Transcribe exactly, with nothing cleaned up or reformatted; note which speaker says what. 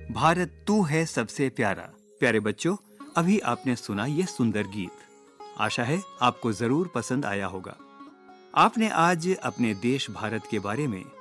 Speaker 1: भारत तू है सबसे प्यारा। प्यारे बच्चों, अभी आपने सुना ये सुंदर गीत। आशा है आपको जरूर पसंद आया होगा। आपने आज अपने देश भारत के बारे में